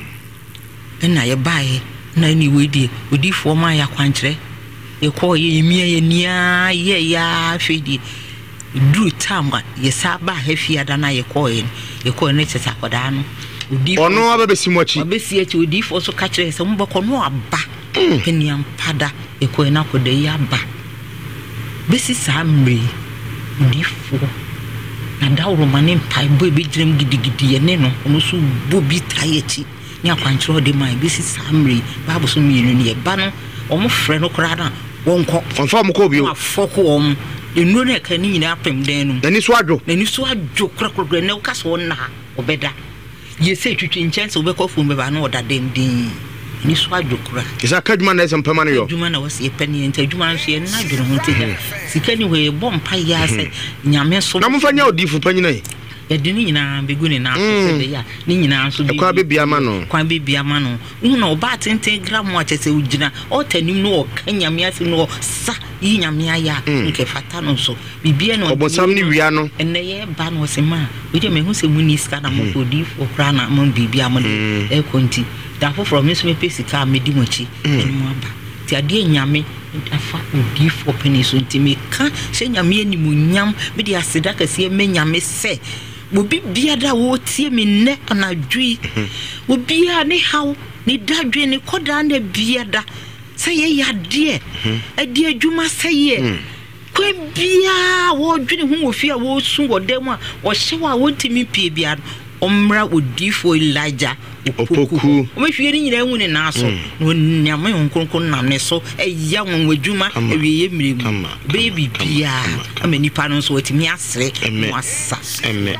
na ye bae na ni wedi odifo ma ya kwankyere ye ko ye mie ye nia ye ya hwedi dru tamba ye saba hefia da na ye ko ne teta koda no odi ono abesi mochi abesi echi odi fo so ka kire se mboko no aba peniam pada ye ko na koda ya ba besi samri odi fo na dawro mane pai bo be jirem gidigidi ye ne no ono so bobi tayechi ni akwanchiro de mai besi samri babu so mienu ne ye ba no omo frɛ no kora na wonko onfa mo ko bio afoko om enu ne ka ni nyina apem den no nani so adwo krakrakra ne ka so na obeda ye se twitwi nkyɛnse obekɔ fom beba na oda den ni so adwo kra kisa kadwuma na esem pema no yo adwuma na wose epani enta adwuma no so ye na adwo ho ntia sika ni we bɔ mpa ya se nyame so na mfa nya odifu panyina yi yɛde ne nyinaa begu ne na so de ya ne nyinaa so bi kwa bibia ma no na oba tenten gram a kyese ugina otanim no okanyame ase no sa yi nyame aya nke fata no so bibia no obosam ni wia no enne ye ba no se ma we de me hu se mu ni ska na mo kodi fo kra na mo bibia mo de e konti da fo from me so me pesika me di mochi ene mo aba ti ade nyame afa odi fo peni so ntimi ka se nyame ani mu nyam me de aseda kase me nyame se obi bia da wo tie me ne anadwi obi a ne haw ne dadwe ne koda na bia da sɛ ye yade adi adwuma sɛ ye ko bia wo dwene hu wo fia wo su wo dem a wo hyewa wo ntimi pie bia omra odifo Elijah opoku o me hwie ni nyina hu ne na so no nyame nkonkon nam ne so eya won adwuma ewiye mmiremu baby bia amani pa no so otimi asre wasa emme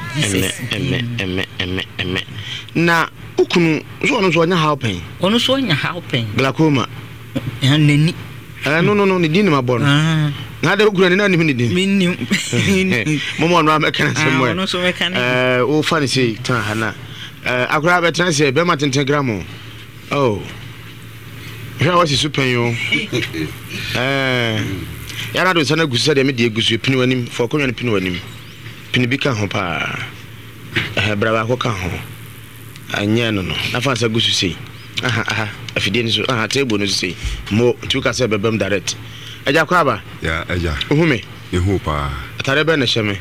na ukunu so ono so nya helping ono so nya helping glaucoma nani no ni dini mabono na de ukunu na ni dini minnim momo no amekana semwe ono so mekana o fani sei tan hana akura betan se be ma tenten gramo ya wasi super yo ya na do sana gusu de me de gusu pini wanim fo konwa ne pini wanim pini bi ka ho pa braba ko ka ho anya no na fa sa gusu sei afide ni so table no sei mo tu ka se bebem direct eja kwa ba ya eja ohume ehu pa atare be na hyeme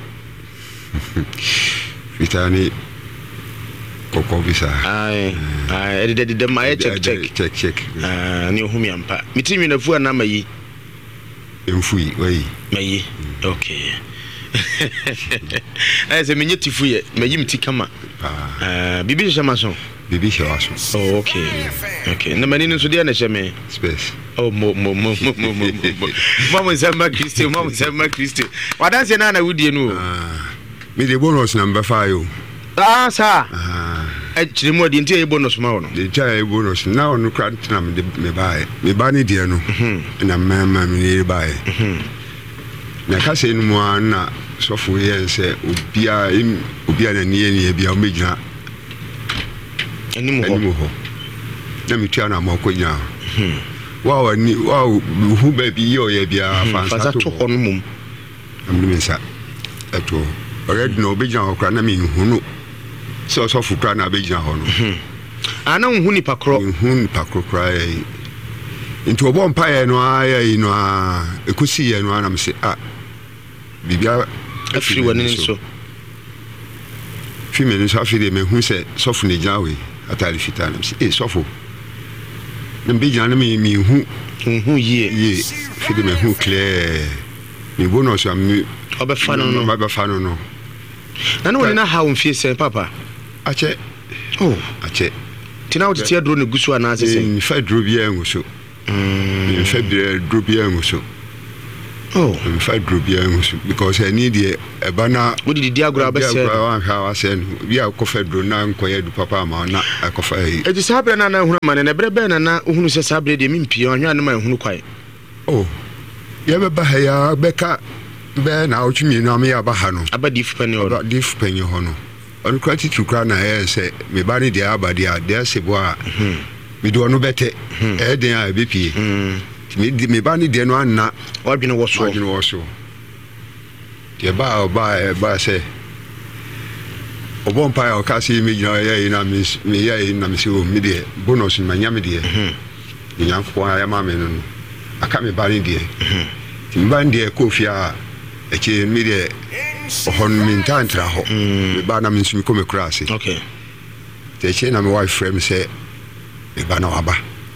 vitani koko bisa ai de my check ni ohumi ampa mitimi na fu na mayi emfui wai mayi okay se menye tifu ye mayi mti kama bibi shama so okay na mani nso dia na sheme space mo sema Christi wadanse na wudie no me de bonus number 5 sa chiri mo di nti e bonus ma wono de cha e bonus na onu kra ntina me ba ni die no na mama me ni bae na ka se no mo na sofo ye se obia na ni e bia o mejina animu ho na mi tia na mo ko nya wow hu ba bi yo ye bia fansa to ho no mum amni me sa eto already no obejina ho kra na mi hu no so fukra na abejina ho no ana hu ni pakro kra nti obo mpae no ayi no a ekosi ye no anam se bibia afiri wani nso fi me nso afiri me hu se sofo ne jawe atari fita nam se sofo na mbi jana me hu ye fi me hu clear me bonus am obefa no no na no na ha mfie se papa ache ache tina wo tie dro ne gusu ana ase se mi fa dro bia nguso mi fa dro bia nguso mi fa dro bia nguso because I need the ebana wo di agro abese wan ha wa se no bia ko fa dro na nkoye du papa ma na akofa yi e di sabre na hunu ma ne brebe na hunu se sabre de mi mpie onhwa ne ma hunu kwai ye be ba ha ya beka be na otwumi no am ya ba ha no abadif penny ho no on kwati tukra na se me ba ni dia abade a dia se bo a me do no bete den a bepie me ba ni dia no anna wadwene wo so dia ba se obon pa o ka se me gina ya na me ya na me se o me de bonus ma nya me de nya ko ya ma me no aka me ba ni de me ba ni de kofi a eche me de hon min tantra ho me ba na min sumi ko me krase te che na me wife frame say me ba na waba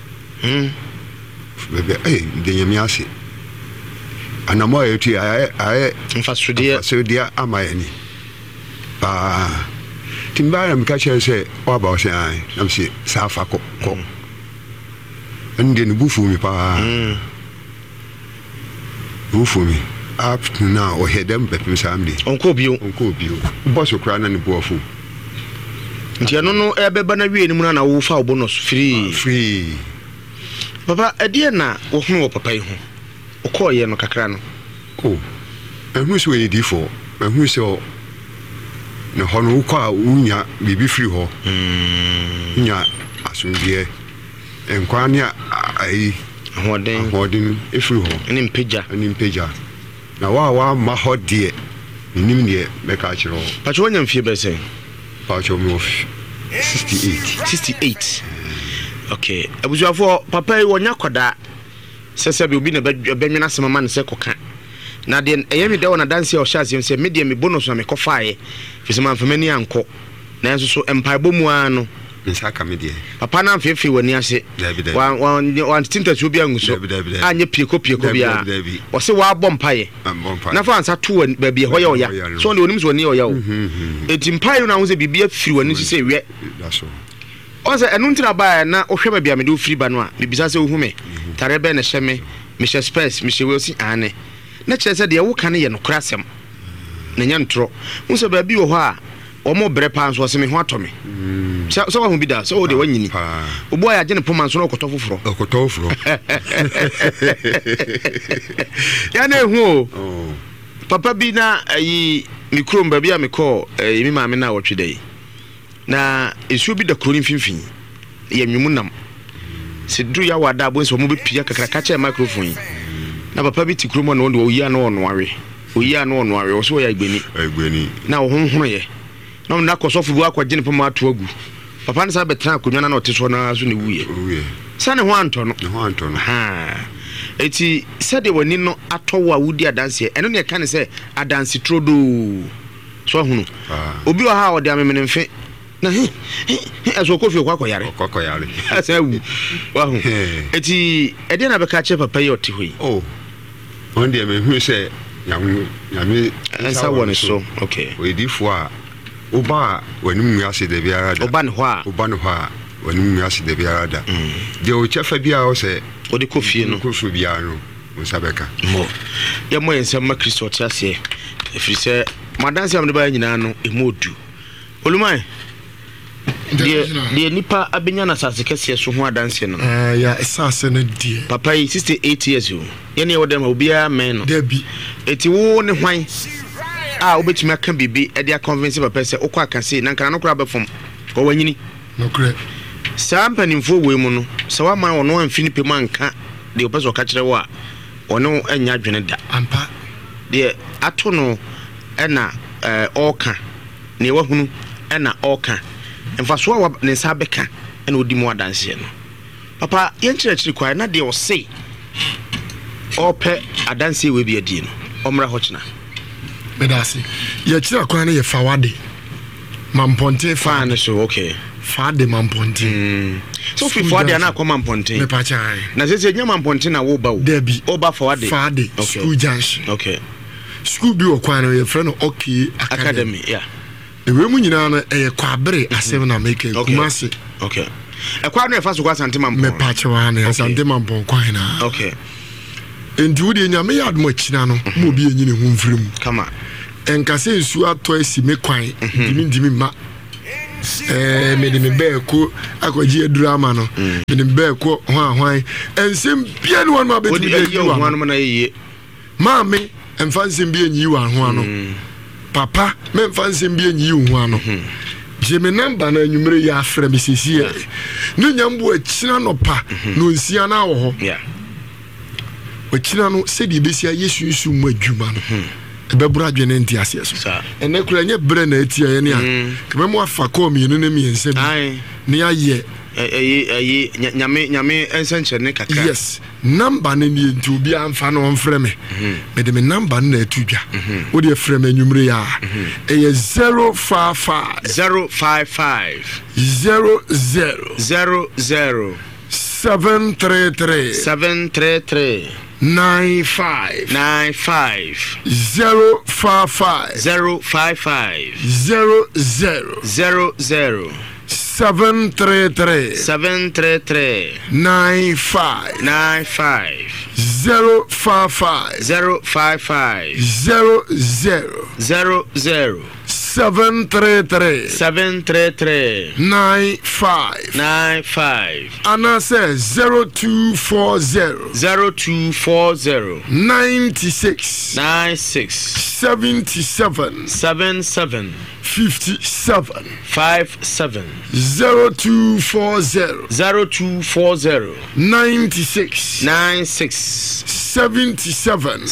bebe de nyame ase anamo etu aye mfasudia amayeni ba timba me ka che say waba o say ai na me say safa ko ende ne bufu mi pa bufu mi up to now o hedem pepim samdi onko bio boss okra na ne bofu ntia no ebeba na wie ni mu na wo fa bonus free papa edie na wo hunu wo papa yi ho okoye no kakra no ehunu so e di fo ehunu so ne hono kwa unya bibi free ho nya asundie enkwane ai hoden efiri ho ni mpeja na wa ma hodie nim ne be ka kiro pacho wonya mfie be sen pacho mi of 68 okay abuzuafo papa yi wonya koda sese bi obi na benwena semama ne se koka na de eyemi de wona dance o shase se me de me bonus na me kofaaye fisema mfamani anko na enso so empire bomu ano nsaka me de papa na mfefe wani ase wan tinta so bia nguso anye pieko bia o se wa bompaye na fa ansa to ba bia hoya oya so ne onim so ni oya o eti mpaye na wo se bibia firi wani se we o se enu ntira ba na o hwe ba bia me do firi ba no a bibisa se ohume tare be na hyeme me hye space me hye we si ane na kire se de wo kan ye no krasem na nya ntro wo se ba bi wo ho a omo bre pan so se me ho atome so wa hu bi da so o de wanyini obo ya je ne poma so no okotofoforo ya na hu papa bi na ayi mikrom ba bi a mekọ mi maame na wotwe dai na esu bi da kronin finfin ya nwumu nam se dru ya wada abo so mo be pia kakra ka che microphone na papa bi ti kromo na won do oyi ana ono awe o so ya igbeni na wo honhono ye na na kosofu bu akwaje ne poma ato agu papa nsa betra akonwa na oteso na so ne wuye sane ho anto no ha eti sede wani no atowa wudi adanse eno ne ka ne se adanse trodo so hunu obi wa ha ode amemene mfe na aso kofi kwakoyare asa wu wa hu eti ede na beka che papa yoti hoyi on de me hu se nyame ansa woni so okay we di fo a oba wani mu ase de biara da oba ne ho a wani mu ase de biara da de o chefa bia o se o de kofie no kofu bia no musabeka mo ya mo ensem ma Kristo tiase efiri se madanse am de ba nyina no emodu olumai de nipa abenya na sase kese so ho adanse no ya esase no die papa yi 68 years o ye ne wodem obia men no debi eti wo ne hwan obetumi aka bibi e dia convince papa se okwa aka se na kana no kura befom ko wanyini no kure sa mpanimfo we mu no sa wa man ono amfini pe manka de opeso ka kire wa ono anya dwene da ampa de ato no na oka ne wahunu na oka mfaso wa ne sa beka na odi mu adanse no papa yenkyerɛkyere kwa na de o say ope adanse we bi adi no omra hochina medase ye kyerɛ kwa na ye fawade mamponte fan so okay fade mamponte so fi fawade na akoma mamponte me pa chan na se nya mamponte na wo ba wo debi oba fawade fade school junction okay school bi o kwa na ye friend okay academy yeah ewe mu nyina na eye kwabere asem na make kumase okay ekwa no efa so kwa sante mampo me pa chewa na sante mampo kwa na okay enti wo de nyame yad mo china no mo bi enyine hu mfirimu kama enkase nsu ato asi me kwan dimi ma me de me be ko akwaji adurama no me de be ko hwan ensem bia no ma betu de hwan no na yeye maame emfa nsem bia nyi wa hwan no papa me emfa nsem bia nyi hwan no jeme namba na nwumre ya afre me sisi e no nyambo akina no pa no nsia na wo ho yeah wakina no se di besia yesu nsu mu adwuma no ebebura adwene nti ase so ene kura nye bre na etia ye ne a kebe mo afa ko mi no na mi ense bi ne aye nyame ensenche ne kakra yes number ne ni nti obi amfa no mfrɛ me me de me number na atudwa wo de frɛ me nwumre ya eye 055 733 95 055 733 95 055 733 95 Anna says 0240 96 77 57 0240 96 77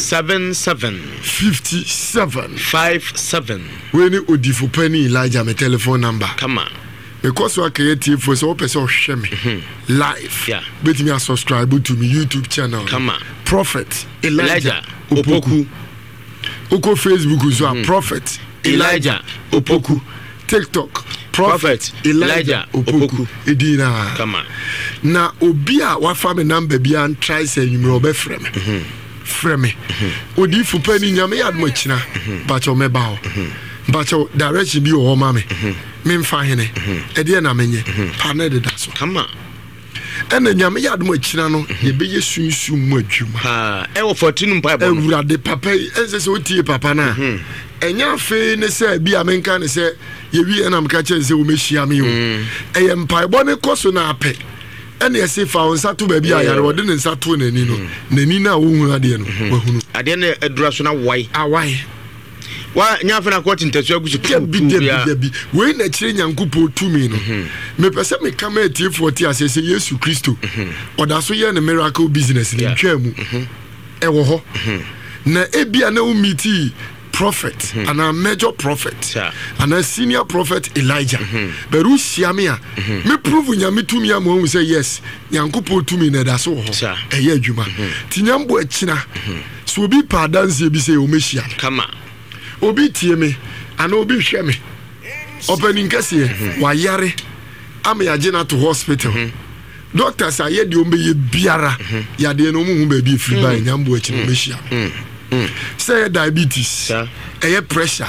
57 when odifo penny Elijah my telephone number come on because we creative for so person share me live yeah bet me subscribe to me YouTube channel come on Prophet Elijah Opoku Oko Facebook so Prophet Elijah Opoku TikTok Prophet Elijah Opoku edina come on na obi a wa fa me number bia an try say nyumro be frame frame odi fu pani nyame yad mo kina ba cho me ba o ba cho direction bi o ma me me mfa hene e de na menye pa na de da so come on ene nyame yad mo kina no ye be yesunsu mu adwuma ha e wo 14 mpa bo ewurade papa ense se otie papa na enya fe ne se bia menka ne se ye wi enam ka che se wo mehia me yo eye mpa bo ne koso na ape ene yesi fa onsa to ba bia yare wode ne nsa to nani no nani na wo hu ade no wahunu ade na edura so na wai awai wa nya fa na kwoti ntasu agusu bi we na kire nyankopo tumi no me pese me kama etie 40 asese Yesu Kristo oda so ye ne miracle business ni twamu e wo ho na ebia na umiti prophet and a major prophet and a senior prophet Elijah beru siamia me prove nyame tumi am say yes nyankopo tumi na da so ho e ye adwuma tinyambo akina so obi pa dance bi say o mehia kama obi tie me ana obi hwe me opening kase wa yare am ya jena to hospital doctors aye de o meye biara ya de no mu hu ba bi free by nyambo akina mehia say diabetes pressure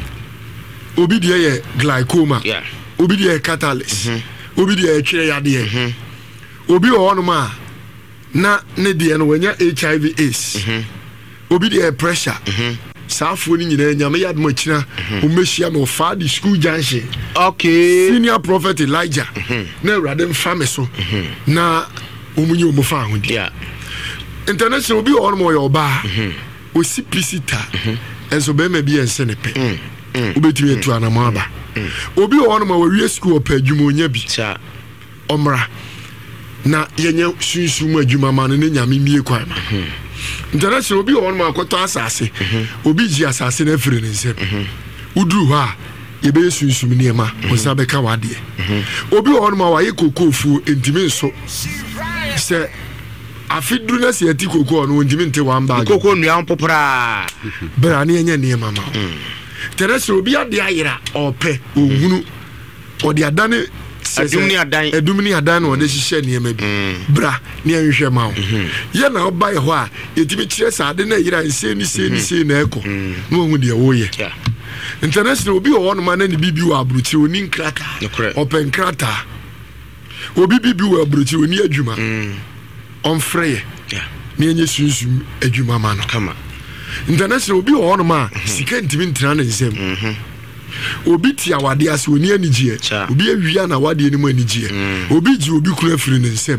obi de glaucoma obi de catalyst obi de twere yade obi o no ma na ne de no wanya HIV AIDS obi de pressure safo ni nyina nyame yad mo kina o mehia me fa di school junction okay senior prophet Elijah na urade mfa so na omunye o mo fa ho di international obi o no mo yo ba osi pisita enso be ma bi ense ne pe obetumi etu anamo aba obi o no ma we school opa adwuma onya bi omra na yenye sunsun adwuma ma ne nyame mie kwa ma international obi o no ma akoto asase obi ji asase na fire ne nsem uduru ho a ye be sunsun ne ma osa be ka wade obi o no ma wa ye kokofu entimi nso sɛ afiduru na sɛ yɛti koko no wɔntimi nte one bag koko nnua popra bra ne ɛnyɛ nneɛma ma tɛrɛ sɛ obi ade ayera ɔpɛ ɔhunu ɔde adane adum ne adan na ɔde hyehyɛ nneɛma bi bra ne ɛnhwɛ ma wo yɛ na ɔba yɛ hɔ a yɛtumi kyerɛ sɛ ade na yera nsɛ ni sei na ɛkɔ na ɔhu deɛ woyɛ international obi wɔ hɔnom na ne bibi wɔ aburokyire oni nkrataa ɔpɛ nkrataa obi bibi wɔ aburokyire oni adwuma ɔmfrɛ yɛ ne ɛnyɛ sunsum adwuma ma no kama international obi wɔ hɔnom a sika ntimi ntena ne nsɛm obi ti awade ase oni anigyeɛ obi awia na awade ne mu anigyeɛ obi gye obi kura firi ne nsɛm